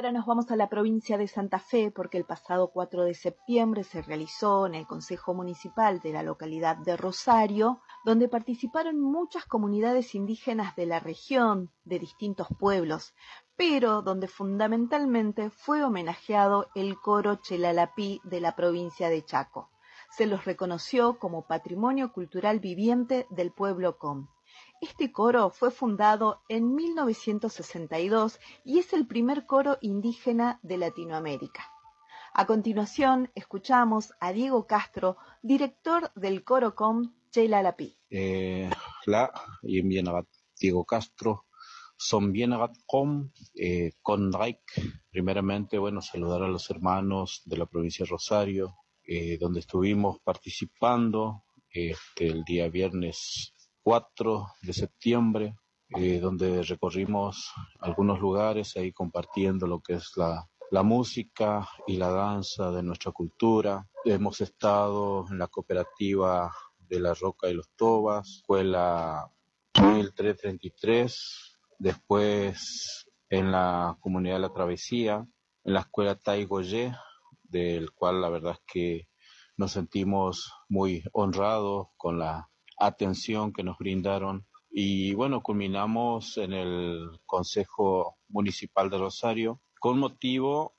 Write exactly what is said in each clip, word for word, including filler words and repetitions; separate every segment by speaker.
Speaker 1: ahora nos vamos a la provincia de Santa Fe porque el pasado cuatro de septiembre se realizó en el Consejo Municipal de la localidad de Rosario, donde participaron muchas comunidades indígenas de la región, de distintos pueblos, pero donde fundamentalmente fue homenajeado el coro Chelalapí de la provincia de Chaco. Se los reconoció como Patrimonio Cultural Viviente del Pueblo Com. Este coro fue fundado en mil novecientos sesenta y dos y es el primer coro indígena de Latinoamérica. A continuación, escuchamos a Diego Castro, director del Coro Com Chelalapí.
Speaker 2: Eh, la Yemienagat Diego Castro, son Bienagat Com, eh, con Raik. Primeramente, bueno, saludar a los hermanos de la provincia de Rosario, eh, donde estuvimos participando este, el día viernes cuatro de septiembre, eh, donde recorrimos algunos lugares ahí compartiendo lo que es la, la música y la danza de nuestra cultura. Hemos estado en la cooperativa de La Roca y los Tobas, escuela mil trescientos treinta y tres, después en la comunidad de La Travesía, en la escuela Taigoye, del cual la verdad es que nos sentimos muy honrados con la atención que nos brindaron. Y bueno, culminamos en el Consejo Municipal de Rosario con motivo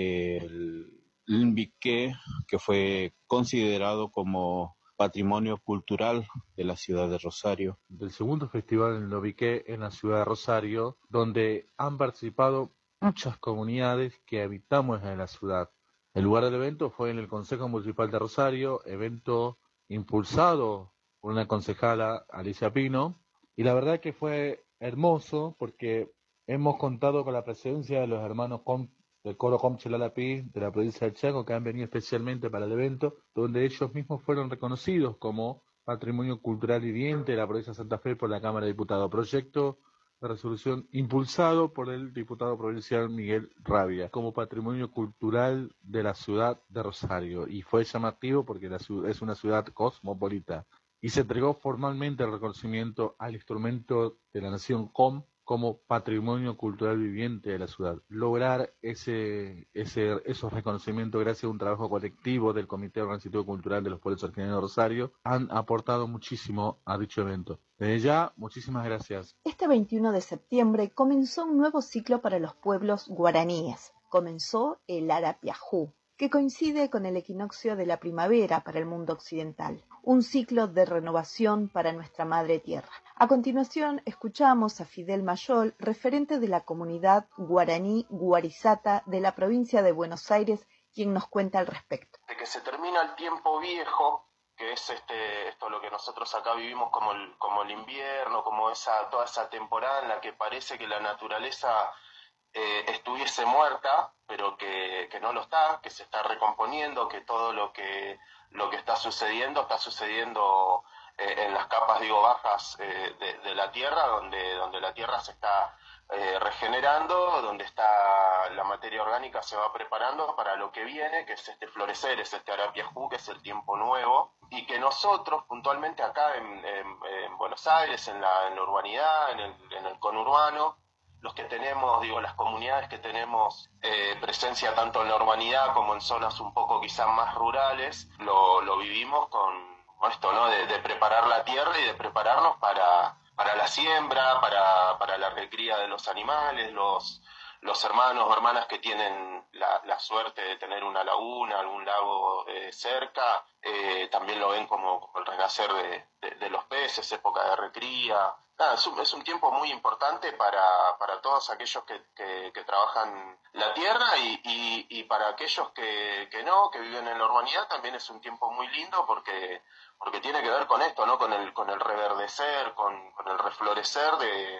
Speaker 2: del Limbiqué, que fue considerado como Patrimonio Cultural de la ciudad de Rosario.
Speaker 3: Del segundo festival en Limbiqué en la ciudad de Rosario, donde han participado muchas comunidades que habitamos en la ciudad. El lugar del evento fue en el Consejo Municipal de Rosario, evento impulsado por una concejala, Alicia Pino, y la verdad que fue hermoso porque hemos contado con la presencia de los hermanos Com, del Coro Com Chelalapí de la provincia de Chaco, que han venido especialmente para el evento, donde ellos mismos fueron reconocidos como Patrimonio Cultural Viviente de la provincia de Santa Fe por la Cámara de Diputados. Proyecto de resolución impulsado por el diputado provincial Miguel Rabia como Patrimonio Cultural de la ciudad de Rosario, y fue llamativo porque la ciudad es una ciudad cosmopolita, y se entregó formalmente el reconocimiento al instrumento de la nación Com como Patrimonio Cultural Viviente de la ciudad. Lograr ese, ese, esos reconocimientos gracias a un trabajo colectivo del Comité Organizativo Cultural de los Pueblos Argentinos de Rosario han aportado muchísimo a dicho evento. Desde ya, muchísimas gracias.
Speaker 1: Este veintiuno de septiembre comenzó un nuevo ciclo para los pueblos guaraníes. Comenzó el Arapiajú, que coincide con el equinoccio de la primavera para el mundo occidental, un ciclo de renovación para nuestra madre tierra. A continuación, escuchamos a Fidel Mayol, referente de la comunidad guaraní Guarizata de la provincia de Buenos Aires, quien nos cuenta al respecto.
Speaker 4: De que se termina el tiempo viejo, que es este esto lo que nosotros acá vivimos como el, como el invierno, como esa toda esa temporada en la que parece que la naturaleza eh, estuviese muerta, pero que, que no lo está, que se está recomponiendo, que todo lo que lo que está sucediendo está sucediendo eh, en las capas digo bajas eh, de, de la tierra, donde donde la tierra se está eh, regenerando, donde está la materia orgánica se va preparando para lo que viene, que es este florecer, es este Arapiajú, que es el tiempo nuevo, y que nosotros puntualmente acá en, en, en Buenos Aires, en la, en la urbanidad, en el, en el conurbano, los que tenemos, digo, las comunidades que tenemos eh, presencia tanto en la urbanidad como en zonas un poco quizás más rurales, lo, lo vivimos con esto, ¿no? De, de preparar la tierra y de prepararnos para, para la siembra, para, para la recría de los animales, los, los hermanos o hermanas que tienen la, la suerte de tener una laguna, algún lago eh, cerca, eh, también lo ven como, como el renacer de, de, de los peces, época de recría. Nada, es un, es un tiempo muy importante para, para todos aquellos que, que, que trabajan la tierra y, y, y para aquellos que, que no, que viven en la urbanidad, también es un tiempo muy lindo porque, porque tiene que ver con esto, ¿no? Con el, con el reverdecer, con, con el reflorecer de,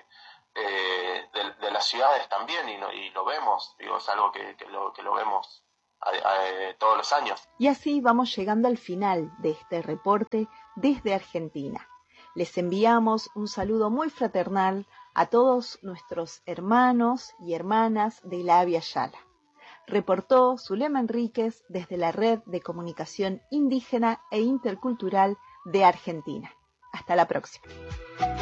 Speaker 4: eh, de, de las ciudades también, y, no, y lo vemos, digo, es algo que, que, lo, que lo vemos a, a, a, todos los años.
Speaker 1: Y así vamos llegando al final de este reporte desde Argentina. Les enviamos un saludo muy fraternal a todos nuestros hermanos y hermanas de la Avia Yala. Reportó Zulema Enríquez desde la Red de Comunicación Indígena e Intercultural de Argentina. Hasta la próxima.